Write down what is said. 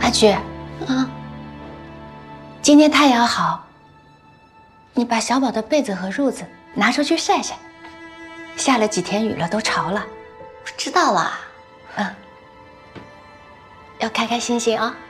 阿菊，今天太阳好，你把小宝的被子和褥子拿出去晒晒。下了几天雨了，都潮了。 我知道了。 要开开心心啊。